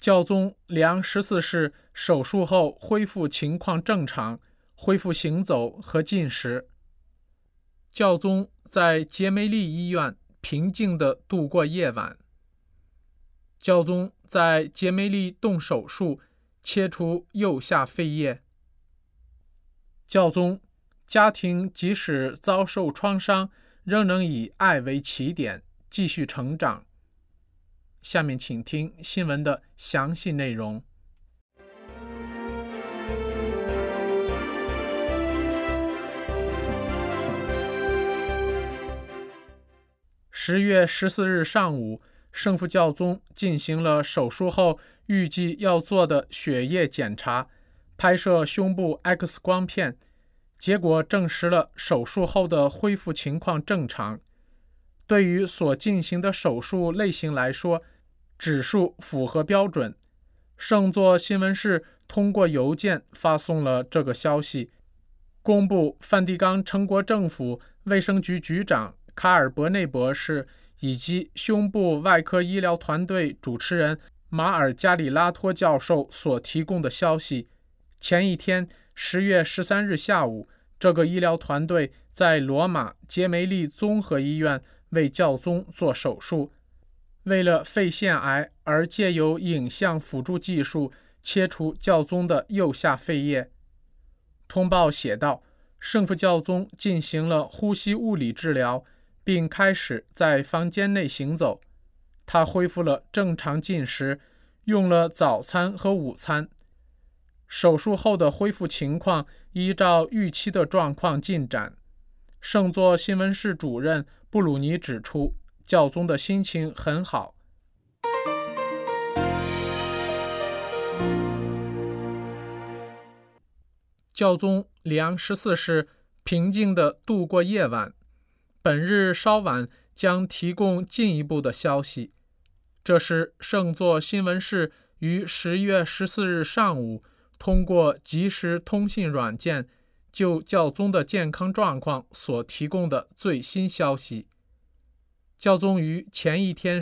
教宗良14世手术后恢复情况正常，恢复行走和进食。教宗在杰梅利医院平静地度过夜晚。教宗在杰梅利动手术，切除右下肺叶。教宗，家庭即使遭受创伤，仍能以爱为起点，继续成长。下面请听新闻的详细内容。10月14日上午，圣父教宗进行了手术后预计要做的血液检查，拍摄胸部 X 光片，结果证实了手术后的恢复情况正常。对于所进行的手术类型来说，指数符合标准。圣座新闻室通过邮件发送了这个消息，公布梵蒂冈称国政府卫生局局长卡尔伯内博士以及胸部外科医疗团队主持人马尔加里拉托教授所提供的消息。前一天10月13日下午，这个医疗团队在罗马杰梅利综合医院为教宗做手术，为了肺腺癌而借由影像辅助技术切除教宗的右下肺叶。通报写道，圣父教宗进行了呼吸物理治疗，并开始在房间内行走。他恢复了正常进食，用了早餐和午餐。手术后的恢复情况依照预期的状况进展。圣座新闻室主任布鲁尼指出，教宗的心情很好。教宗良14世平静地度过夜晚，本日稍晚将提供进一步的消息。这是圣座新闻室于10月14日上午通过即时通信软件就教宗的健康状况所提供的最新消息。教宗于前一天